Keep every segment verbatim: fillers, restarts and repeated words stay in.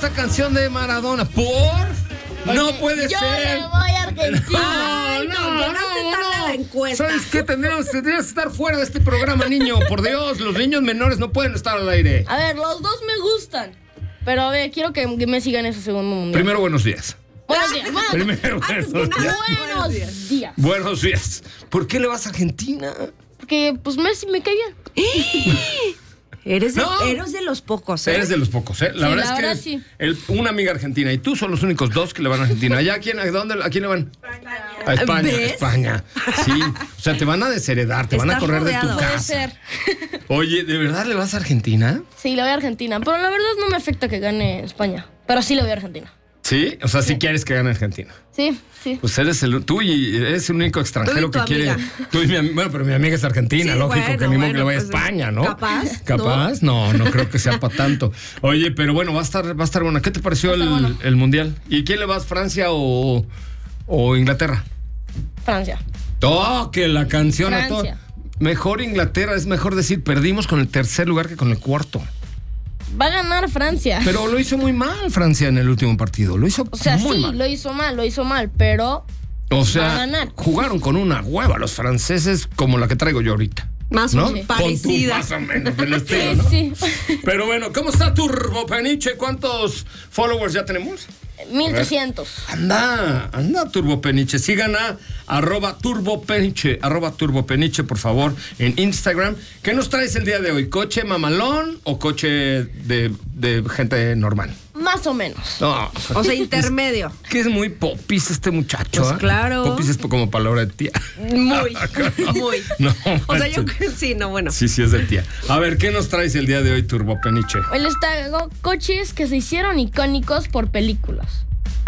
esta canción de Maradona. ¿Por? Oye, no puede yo ser. Yo le voy a Argentina. Ay, no, no, llegaste no, tarde no. a la encuesta. ¿Sabes qué? Tendrías, tendrías que estar fuera de este programa, niño. Por Dios, los niños menores no pueden estar al aire. A ver, los dos me gustan. Pero a ver, quiero que Messi gane ese segundo mundial. Primero, buenos días. Buenos días, mamá. Primero, buenos días. Buenos días. Buenos días. ¿Por qué le vas a Argentina? Porque, pues, Messi me cae bien. Eres de, No. eres de los pocos, ¿eh? Eres de los pocos, ¿eh? La Sí, verdad la es que verdad eres sí. el- una amiga argentina y tú son los únicos dos que le van a Argentina. ¿Ya a quién, a dónde, a quién le van? A España, ¿Ves? a España. Sí, o sea, te van a desheredar, te van a Estás correr rodeado. de tu Puede casa. ser. Oye, ¿de verdad le vas a Argentina? Sí, le voy a Argentina. Pero la verdad no me afecta que gane España. Pero sí le voy a Argentina. ¿Sí? O sea, si quieres que gane Argentina. Sí, sí. Pues eres el, tú y eres el único extranjero Tú y que tu quiere. amiga. Tú y mi am- bueno, pero mi amiga es argentina, Sí, lógico bueno, que ni modo que le bueno, vaya a pues, España, ¿no? ¿capaz? ¿Capaz? No, no creo que sea para tanto. Oye, pero bueno, va a estar, va a estar bueno. ¿Qué te pareció Va a el, estar bueno. el mundial? ¿Y quién le vas, Francia o, o Inglaterra? Francia. Oh, que la canción a todo. Francia. Mejor Inglaterra, es mejor decir, perdimos con el tercer lugar que con el cuarto. Va a ganar Francia. Pero lo hizo muy mal Francia en el último partido. Lo hizo O sea, muy sí, mal. lo hizo mal, lo hizo mal, pero O va a sea, ganar. jugaron con una hueva los franceses como la que traigo yo ahorita. Más ¿No? o menos parecida. Con tu más o menos del estilo, sí, ¿no? sí. Pero bueno, ¿cómo está Turbo Peniche? ¿Cuántos followers ya tenemos? mil trescientos. Anda, anda Turbo Peniche. Sigan a arroba Turbo Peniche, arroba Turbo Peniche, por favor, en Instagram. ¿Qué nos traes el día de hoy? ¿Coche mamalón o coche de, de gente normal? Más o menos. No, O sea, intermedio. que es muy popis este muchacho. Pues ¿eh? claro. Popis es como palabra de tía. Muy, muy. No, O sea, yo manches. creo sí, no, bueno. Sí, sí es de tía. A ver, ¿qué nos traes el día de hoy, Turbo Peniche? Hoy les traigo coches que se hicieron icónicos por películas.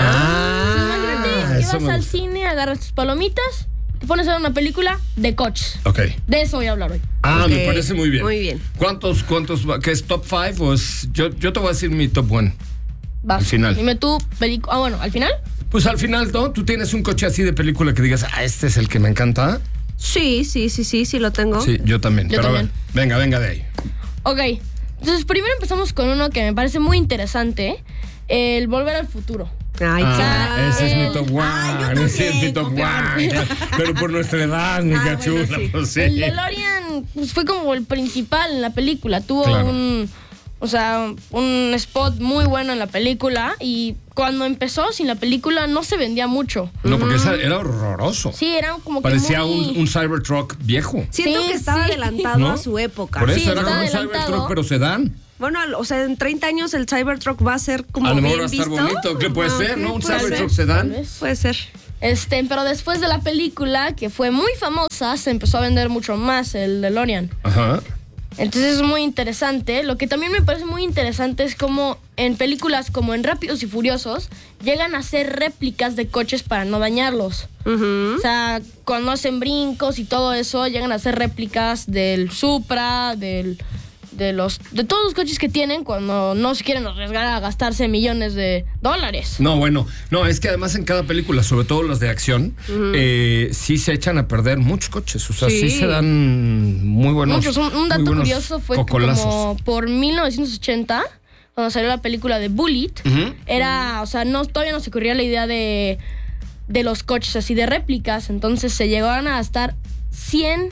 Ah, Imagínate que eso vas me al gusta. cine, agarras tus palomitas, te pones a ver una película de coches. Ok. De eso voy a hablar hoy. Ah, Ok, me parece muy bien. muy bien. ¿Cuántos, cuántos, va- qué es top five o es, yo, yo te voy a decir mi top one? Vas. Al final. Dime tú, película. Ah, bueno, al final. Pues al final, ¿no? Tú tienes un coche así de película que digas, ah, este es el que me encanta. Sí, sí, sí, sí, sí lo tengo. Sí, yo también. Yo Pero a ver, también. venga, venga de ahí. Ok. Entonces, primero empezamos con uno que me parece muy interesante: el Volver al Futuro. Ay, Ah, caray. ese es mi el- top one. Ah, yo ese es mi también, top obviamente. one. Pero por nuestra edad, mi Ah, cachula. bueno, sí. Pues sí. El DeLorean pues, fue como el principal en la película. Tuvo Claro. un. O sea, un spot muy bueno en la película. Y cuando empezó, sin la película, no se vendía mucho. No, porque esa era horroroso. Sí, era como que. Parecía muy... un, un Cybertruck viejo. Siento Sí, que estaba sí. adelantado ¿No? a su época. Por eso Sí, era está como un adelantado. Cybertruck, pero sedán. Bueno, o sea, en treinta años el Cybertruck va a ser como A lo mejor bien va a estar visto. bonito. ¿Qué puede Ah, ser, ok, no? Un puede Cybertruck ser. sedán. Tal vez. Puede ser. Este, pero después de la película, que fue muy famosa, se empezó a vender mucho más el DeLorean. Ajá. Entonces es muy interesante. Lo que también me parece muy interesante es como en películas como en Rápidos y Furiosos llegan a hacer réplicas de coches para no dañarlos. Ujú. O sea, cuando hacen brincos y todo eso, llegan a hacer réplicas del Supra, del, de los de todos los coches que tienen cuando no se quieren arriesgar a gastarse millones de dólares. No, bueno, no, es que además en cada película, sobre todo las de acción, eh, sí se echan a perder muchos coches. O sea, sí, Sí. se dan muy buenos. Muchos. Un, un dato muy buenos curioso fue que cocolazos. como por mil novecientos ochenta, cuando salió la película de Bullitt, Ujú. era, o sea, no, todavía no se ocurría la idea de, de los coches así de réplicas. Entonces se llegaron a gastar cien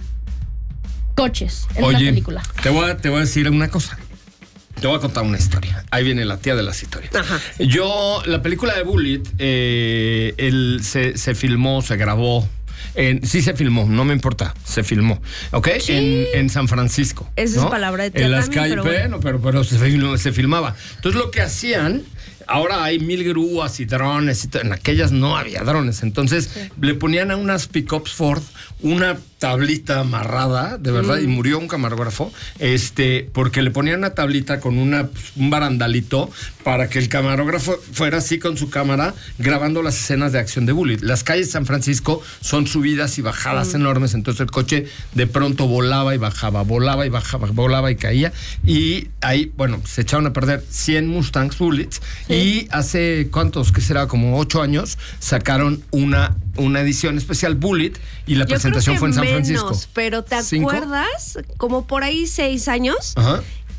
coches en Oye, una película. Te voy, a, te voy a decir una cosa. Te voy a contar una historia. Ahí viene la tía de las historias. Ajá. Yo, la película de Bullitt, eh, él se, se filmó, se grabó. En, sí se filmó, no me importa, se filmó, ¿ok? Sí. En, en San Francisco. Esa es ¿no? palabra de tía En las también, calles, pero bueno. bueno, pero, pero se, film- se filmaba. Entonces lo que hacían, ahora hay mil grúas y drones, y todo, en aquellas no había drones. Entonces le ponían a unas pickups Ford una tablita amarrada, de verdad, Mm. y murió un camarógrafo, este, porque le ponían una tablita con una, un barandalito para que el camarógrafo fuera así con su cámara grabando las escenas de acción de Bullitt. Las calles de San Francisco son subidas y bajadas Mm. enormes, entonces el coche de pronto volaba y bajaba, volaba y bajaba, volaba y caía, y ahí, bueno, se echaron a perder cien Mustangs Bullits, y hace, ¿cuántos? ¿Qué será? Como ocho años, sacaron una, una edición especial Bullitt, y la Yo presentación creo que fue en San menos, Francisco. pero ¿te ¿Cinco? acuerdas? Como por ahí seis años, Ajá.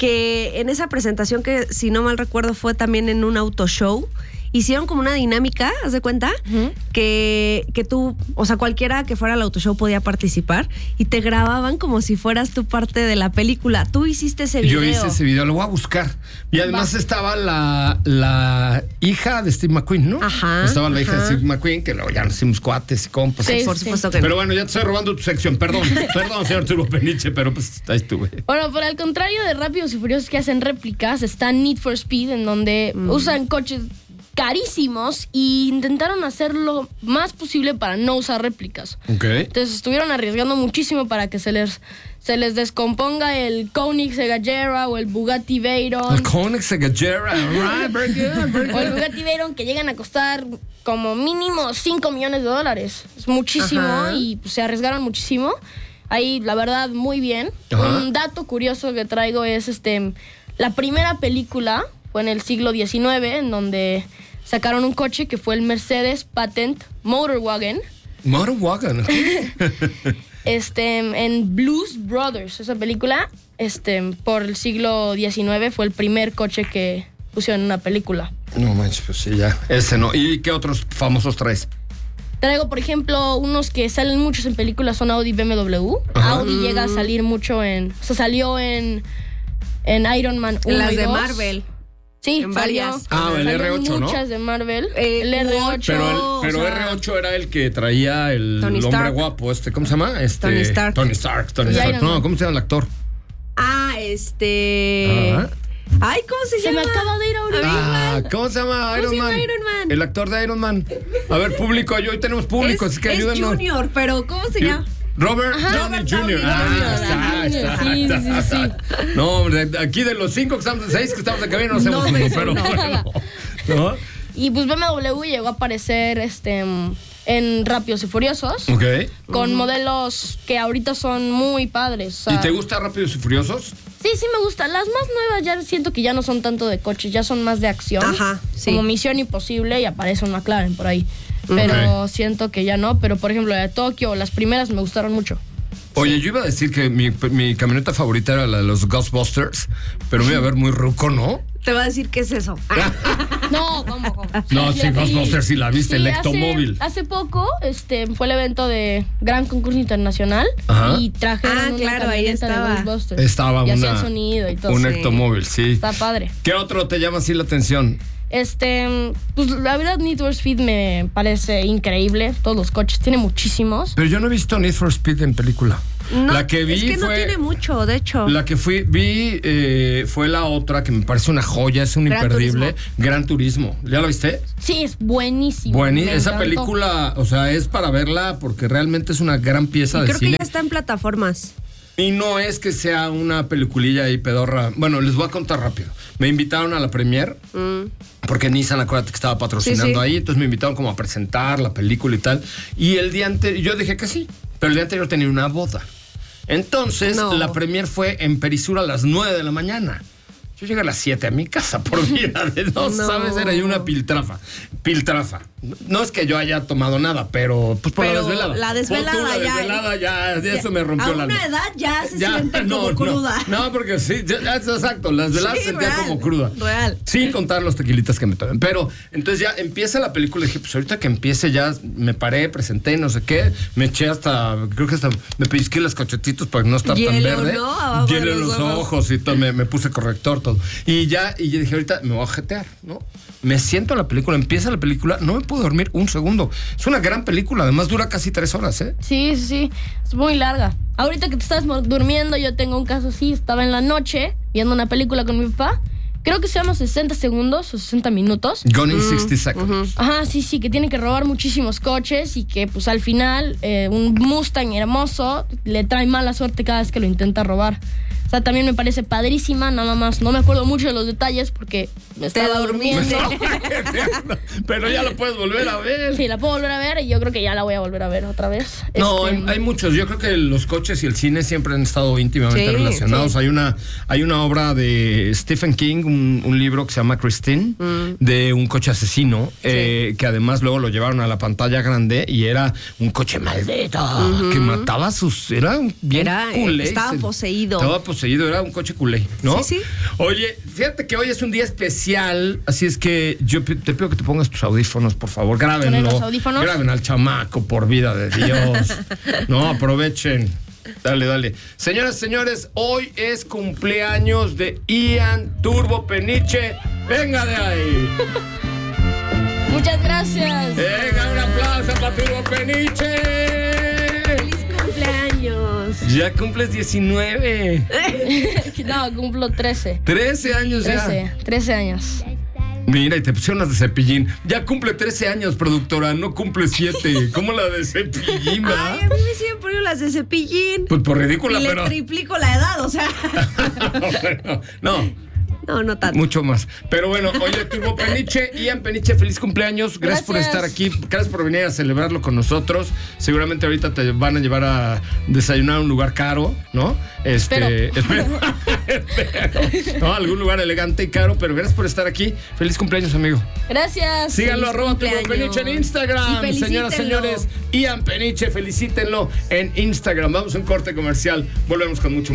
que en esa presentación que, si no mal recuerdo, fue también en un auto show, hicieron como una dinámica, ¿haz de cuenta? Uh-huh. Que, que tú, o sea, cualquiera que fuera al auto show podía participar y te grababan como si fueras tú parte de la película. Tú hiciste ese video. Yo hice ese video, lo voy a buscar. Y además Va. estaba la, la hija de Steve McQueen, ¿no? Ajá. Estaba la ajá. hija de Steve McQueen, que luego ya nos hicimos cuates y compas. Sí, por supuesto que no. Pero bueno, ya te estoy robando tu sección, perdón. Perdón, señor Turbo Peniche, pero pues ahí estuve. Bueno, por el contrario de Rápidos y Furiosos que hacen réplicas, está Need for Speed, en donde mm. usan coches carísimos y intentaron hacer lo más posible para no usar réplicas. Okay. Entonces estuvieron arriesgando muchísimo para que se les se les descomponga el Koenigsegg Agera o el Bugatti Veyron. El Koenigsegg Agera, right, very good, very good. O el Bugatti Veyron, que llegan a costar como mínimo cinco millones de dólares. Es muchísimo. Ajá. Y pues, se arriesgaron muchísimo. Ahí, la verdad, muy bien. Ajá. Un dato curioso que traigo es este la primera película fue en el siglo diecinueve, en donde sacaron un coche que fue el Mercedes Patent Motorwagen. Motorwagen. este, en Blues Brothers, esa película, este, por el siglo diecinueve fue el primer coche que pusieron en una película. No manches, pues sí, ya. Ese no. ¿Y qué otros famosos traes? Traigo, por ejemplo, unos que salen muchos en películas, son Audi y B M W. Ajá. Audi mm. llega a salir mucho en... O sea, salió en, en Iron Man uno en las y de dos. Marvel. Sí, en varias. Ah, el R ocho, ¿no? Muchas de Marvel. Eh, el R ocho. Pero, el, pero o sea, R ocho era el que traía el Tony hombre Stark. Guapo, este, ¿cómo se llama? Este, Tony Stark. Tony Stark, Tony Stark. No, ¿cómo se llama el actor? Ah, este... ¿Ah? Ay, ¿cómo se, se llama? Se me acaba de ir ahorita. Ah, ¿cómo se llama Iron, ¿Cómo se llama Man? Iron Man? El actor de Iron Man. A ver, público, hoy tenemos público, es, así que es ayúdanos. Junior, pero ¿cómo se llama? Robert Ajá, Downey Robert junior Ah, está, está, sí, está, sí, está. sí. No, hombre, aquí de los cinco que estamos, seis que estamos en cabina, no hacemos no, uno, no, pero no. bueno. ¿No? Y pues B M W llegó a aparecer este, en Rápidos y Furiosos. Ok. Con uh-huh. modelos que ahorita son muy padres. O sea, ¿Y te gusta Rápidos y Furiosos? Sí, sí me gusta. Las más nuevas ya siento que ya no son tanto de coches, ya son más de acción. Ajá, sí. Como Misión Imposible y aparece un McLaren por ahí. Pero okay. siento que ya no. Pero por ejemplo, la de Tokio, las primeras me gustaron mucho. Oye, yo iba a decir que mi, mi camioneta favorita era la de los Ghostbusters, pero me iba a ver muy ruco, ¿no? Te va a decir qué es eso. No, ¿cómo, cómo? No, sí, sí Ghostbusters sí la viste, sí, el Ectomóvil. Hace, hace poco este, fue el evento de Gran Concurso Internacional. Ajá. Y trajeron ah, una claro, ahí estaba. de Ghostbusters. Estaba y una, hacía sonido y todo. Un sí. Ectomóvil, sí. Está padre. ¿Qué otro te llama así la atención? Este, pues la verdad Need for Speed me parece increíble. Todos los coches, tiene muchísimos. Pero yo no he visto Need for Speed en película. No, la que vi es que fue, no tiene mucho, de hecho. La que fui, vi eh, fue la otra que me parece una joya, es un Gran imperdible. Turismo. Gran Turismo. ¿Ya la viste? Sí, es buenísimo. Buenísimo. Esa película, o sea, es para verla porque realmente es una gran pieza y de creo cine. Creo que ya está en plataformas. Y no es que sea una peliculilla ahí pedorra. Bueno, les voy a contar rápido. Me invitaron a la premiere, mm. porque Nissan, acuérdate que estaba patrocinando sí, sí. ahí, entonces me invitaron como a presentar la película y tal. Y el día anterior, yo dije que sí, pero el día anterior tenía una boda. Entonces, no. la premier fue en Perisur a las nueve de la mañana. Yo llegué a las siete a mi casa por vida de dos, no. ¿sabes? Era ahí una piltrafa. Piltrafa. No es que yo haya tomado nada, pero pues por pero la desvelada. La desvelada tú, la ya. desvelada ya, ya, eso me rompió la A una alma. edad ya se ya, siente no, como cruda. No, no, porque sí, ya, ya, exacto, la desvelada sí, se sentía real, como cruda. Real. Sin contar los tequilitas que me toman. Pero entonces ya empieza la película y dije, pues ahorita que empiece ya me paré, presenté, no sé qué, me eché hasta, creo que hasta me pellizqué los cachetitos para no estar Hielo, tan verde. ¿no? Hielo en los ojos, ojos y todo, me, me puse corrector, todo. Y ya, y yo dije, ahorita me voy a jetear, ¿no? Me siento a la película, empieza la película, no me puedo dormir un segundo. Es una gran película, además dura casi tres horas, ¿eh? Sí, sí, sí, es muy larga. Ahorita que te estás durmiendo, yo tengo un caso así, estaba en la noche viendo una película con mi papá. Creo que se llama sesenta segundos o sesenta minutos. Gone in mm, sixty seconds. Uh-huh. Ajá, sí, sí, que tiene que robar muchísimos coches y que pues al final eh, un Mustang hermoso le trae mala suerte cada vez que lo intenta robar. O sea, también me parece padrísima, nada más no me acuerdo mucho de los detalles porque me estaba durmiendo. Pero ya lo puedes volver a ver. Sí, la puedo volver a ver y yo creo que ya la voy a volver a ver otra vez. No, Este, hay, hay muchos. Yo creo que los coches y el cine siempre han estado íntimamente Sí, relacionados. sí. Hay una hay una obra de Stephen King, un, un libro que se llama Christine, mm. de un coche asesino, sí. eh, que además luego lo llevaron a la pantalla grande y era un coche maldito, uh-huh. que mataba a sus... Era bien era, culé. Estaba se, poseído. Estaba poseído, era un coche culé, ¿no? Sí, sí. Oye, fíjate que hoy es un día especial, así es que yo te pido que te pongas tus audífonos, por favor, grábenlo. ¿Los audífonos? Graben al chamaco, por vida de Dios. No, aprovechen. Dale, dale. Señoras y señores, hoy es cumpleaños de Ian Turbo Peniche. Venga de ahí. Muchas gracias. Venga, un aplauso para Turbo Peniche. ¡Feliz cumpleaños! Ya cumples diecinueve. No, cumplo trece. trece años trece, ya. trece años. Mira, y te pusieron las de Cepillín. Ya cumple trece años, productora, no cumple siete. ¿Cómo la de Cepillín, va? Ay, a mí me siguen poniendo las de Cepillín. Pues por ridícula, y pero... le triplico la edad, o sea... Bueno, no. No, no tanto. Mucho más. Pero bueno, oye, Turbo Peniche, Ian Peniche, feliz cumpleaños. Gracias, gracias por estar aquí. Gracias por venir a celebrarlo con nosotros. Seguramente ahorita te van a llevar a desayunar a un lugar caro, ¿no? Este, espero. espero. No, algún lugar elegante y caro, pero gracias por estar aquí. Feliz cumpleaños, amigo. Gracias. Síganlo, Feliz arroba Turbo Peniche en Instagram. Señoras, señores, Ian Peniche, felicítenlo en Instagram. Vamos a un corte comercial. Volvemos con mucho